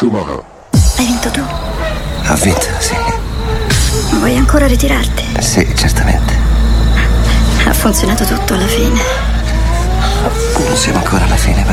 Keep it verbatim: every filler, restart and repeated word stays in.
Schumacher. Hai vinto tu? Ho vinto, sì. Vuoi ancora ritirarti? Sì, certamente. Ha funzionato tutto alla fine. Non siamo ancora alla fine, ma